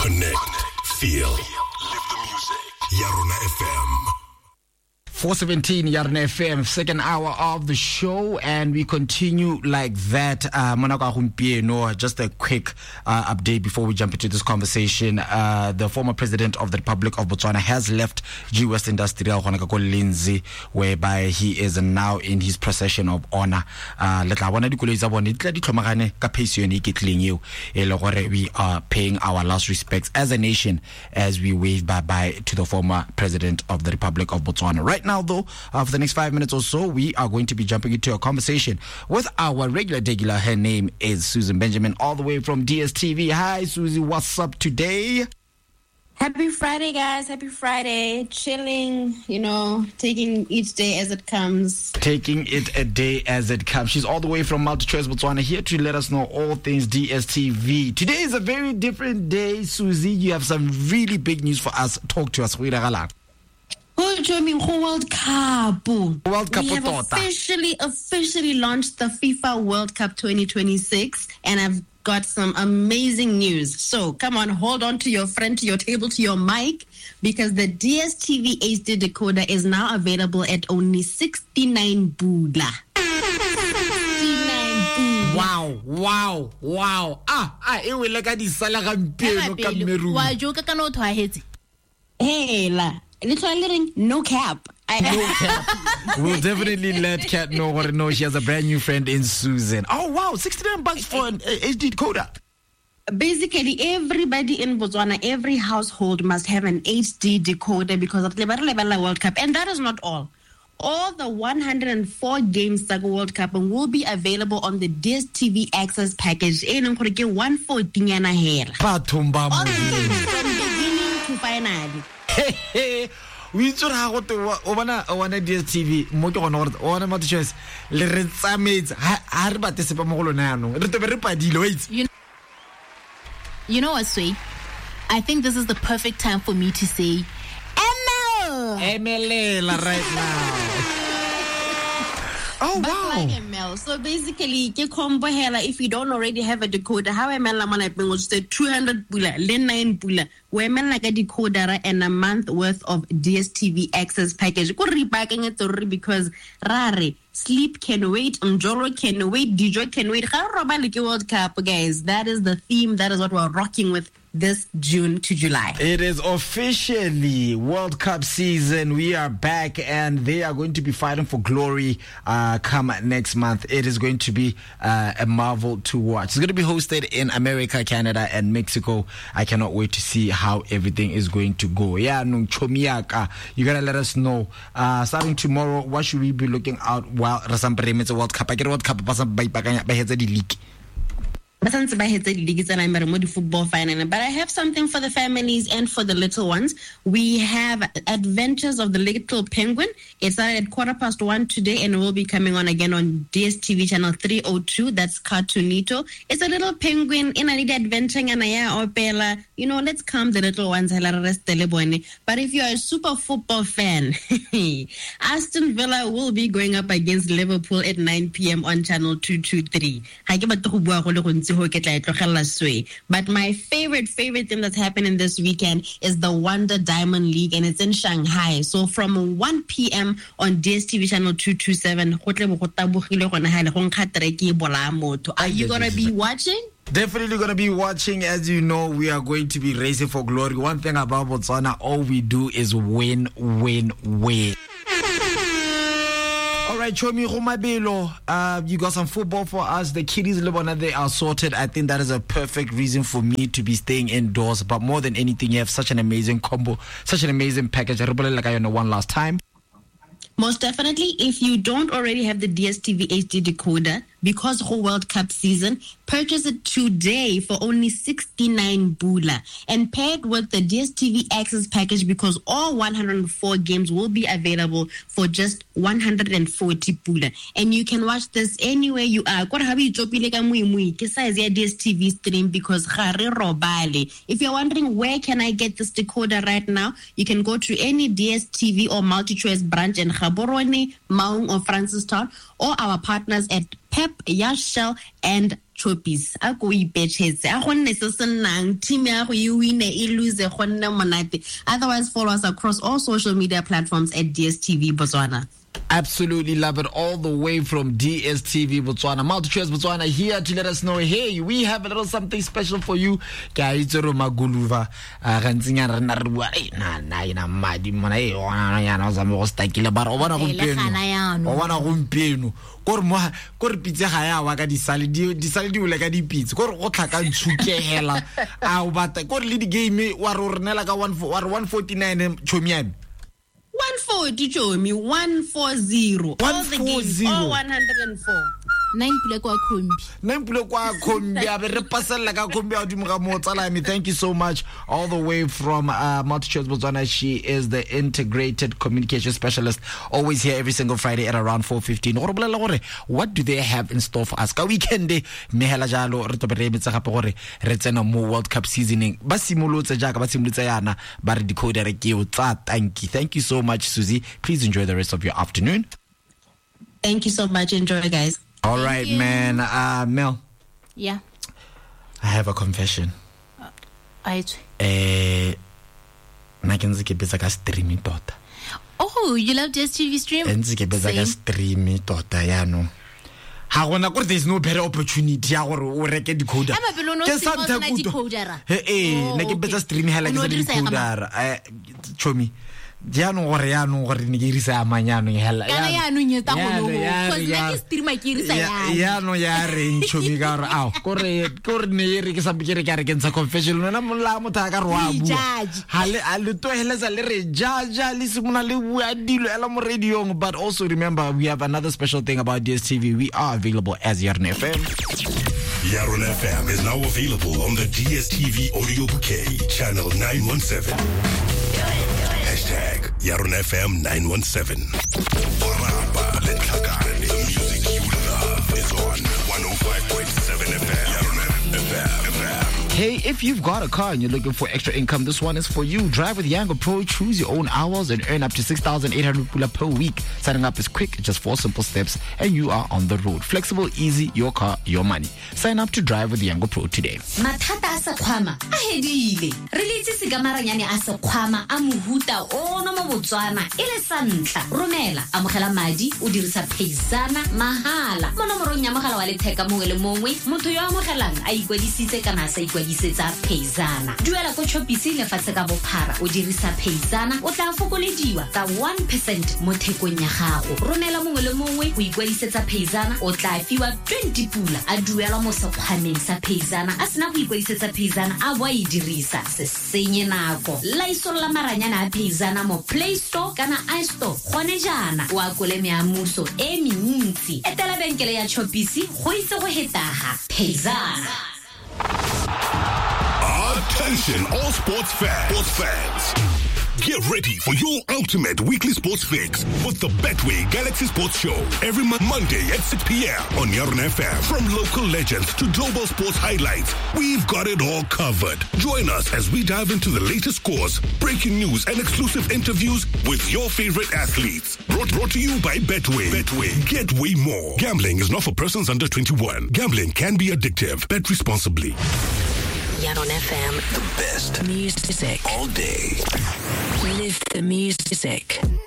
Connect, feel, live the music. Yarona FM. 417 Yarona FM, second hour of the show, and we continue like that. Just a quick update before we jump into this conversation. The former president of the Republic of Botswana has left G West Industrial Lindsay, whereby he is now in his procession of honor. We are paying our last respects as a nation as we wave bye-bye to the former president of the Republic of Botswana. Right now, though, for the next 5 minutes or so, we are going to be jumping into a conversation with our regular. Her name is Susan Benjamin, all the way from DSTV. Hi, Susie. What's up today? Happy Friday, guys. Happy Friday. Chilling, taking each day as it comes. Taking it a day as it comes. She's all the way from MultiChoice, Botswana, here to let us know all things DSTV. Today is a very different day, Susie. You have some really big news for us. Talk to us. World Cup. We have officially launched the FIFA World Cup 2026, and I've got some amazing news. So come on, hold on to your friend, to your table, to your mic, because the DSTV HD decoder is now available at only 69 Bula. 69 Bula. Wow. It will like a Hey, no cap. No cap. We'll definitely let Kat know she has a brand new friend in Susan. Oh wow, $69 for an HD decoder. Basically, everybody in Botswana, every household must have an HD decoder because of the World Cup. And that is not all. All the 104 games of the World Cup will be available on the DSTV Access package. All the games from beginning to final. We should have what one DSTV. You know what, Sway? I think this is the perfect time for me to say ML right now. Oh, wow. Like ML. So basically, if you don't already have a decoder, how ML was 200 Bula, 9 Bula, where ML like a decoder and a month worth of DSTV Access package. Because Rare, sleep can wait, Mjolo can wait, DJ can wait. World Cup, guys. That is the theme. That is what we're rocking with this June to July. It is officially World Cup season. We are back, and they are going to be fighting for glory come next month. It is going to be a marvel to watch. It's going to be hosted in America, Canada, and Mexico. I cannot wait to see how everything is going to go. Yeah, you gotta let us know. Starting tomorrow, what should we be looking out while Rasampreme World Cup? I get World Cup league. Football final, but I have something for the families and for the little ones. We have Adventures of the Little Penguin. It started at 1:15 today and will be coming on again on DSTV channel 302. That's Cartoonito. It's a little penguin in a little adventure, let's calm the little ones. But if you're a super football fan, Aston Villa will be going up against Liverpool at 9 p.m. on channel 223. But my favorite thing that's happening this weekend is the Wonder Diamond League, and it's in Shanghai. So from 1 p.m. on DSTV channel 227, are you going to be watching? Definitely going to be watching. As you know, we are going to be racing for glory. One thing about Botswana, all we do is win. All right, Chomi Romabelo, you got some football for us. The kiddies, they are sorted. I think that is a perfect reason for me to be staying indoors. But more than anything, you have such an amazing combo, such an amazing package. I know one last time. Most definitely, if you don't already have the DSTV HD decoder, because whole World Cup season, purchase it today for only 69 Bula and pair it with the DSTV Access package, because all 104 games will be available for just 140 Bula. And you can watch this anywhere you are. DSTV stream, because if you're wondering where can I get this decoder right now, you can go to any DSTV or MultiChoice branch in Gaborone, Maung or Francistown, or our partners at Pep, Yash Shell, and Choppies a go ipetshetse a gonne se se nnang team ya go e wine e lose gonne monate. Otherwise, follow us across all social media platforms at DSTV Botswana. Absolutely love it, all the way from DSTV Botswana. MultiChoice Botswana here to let us know, hey, we have a little something special for you. Guys, Maguluva, Ranzinya na madi mona e ona yana zama go stakile ba o bona gompieno kore pitse ga ya wa ka disalidi o le ka dipitse kore go tlhaka ntshukegela a o bata kore le di game wa re nela ka 149 chomiame 140 Jomi 140 all the games all 104 9 pula kwa Kombi a be re pasella ka Kombi a dimo ga mo tsala me. Thank you so much, all the way from MultiChoice Botswana. She is the integrated communication specialist, always here every single Friday at around 4:15. What do they have in store for us ka weekend me hela jalo re tobe re metsa gape gore re tsena mo World Cup seasoning ba simolotse jaaka ba simolotse yana ba re decoder re ke o tsa tanki. Thank you so much, Susie. Please enjoy the rest of your afternoon. Thank you so much. Enjoy, guys. All right, man. Mel. Yeah. I have a confession. Nakenze ke betsa ka streaming tota. Oh, you love DSTV stream? Enze ke betsa ka streaming tota ya no. Ha gona gore there's no better opportunity ya gore o reke decoder. Ke santa decoder. Ne ke betsa streaming hala ke sa decoder. Chomi. Diano gore ne ke irisa amanyano hela ya no nyeta go cuz ne streamer ke irisa ya no ya re nchomi ka re ao gore ne re ke sa bikere ka re ke ntsha confession nna mola motho ka re wa bu hale to helesa le re jaja le simona le bua dilo ela mo radio. But also remember, we have another special thing about DSTV. We are available as Yarona FM. Yarona FM is now available on the DSTV audio bouquet channel 917. Hashtag Yarona FM 917. The music you love is on 105.7 FM. Yarona FM. Hey, if you've got a car and you're looking for extra income, this one is for you. Drive with Yango Pro. Choose your own hours and earn up to 6,800 pula per week. Signing up is quick, just 4 simple steps, and you are on the road. Flexible, easy, your car, your money. Sign up to Drive with Yango Pro today. Mathata a sa khwama a hedile re letse se ka maranyane a sa khwama a mohuta o no mo Botswana ile sa ntla romela amogela madi o dirisa Payzana mahala mo nomorong ya mogala wa letheka mongwe le mongwe motho yo amogelang a ikwadisitse kana sa ikwadisitsa Payzana duela ko Choppies le fatse ka bophara o dirisa Payzana o tla fokolediwa ka 1% mo thekong ya gago romela mongwe le mongwe o ikwadisetsa Payzana o tla fiwa 20 pula a duela mo sekgwaneng sa Payzana a sena go ikwadisetsa Payzana a bo I dirisa se senye nako la isola maranyana a Payzana mo Play Store kana iStore gone jana wa kole meamuso e mentsi etela benkele ya Choppies go itse go hetaga Payzana. Attention all sports fans. Get ready for your ultimate weekly sports fix with the Betway Galaxy Sports Show every Monday at 6 p.m. on Yarona FM. From local legends to global sports highlights, we've got it all covered. Join us as we dive into the latest scores, breaking news, and exclusive interviews with your favorite athletes. Brought to you by Betway. Betway. Get way more. Gambling is not for persons under 21. Gambling can be addictive. Bet responsibly. Yarona FM, The best music all day. Live the music.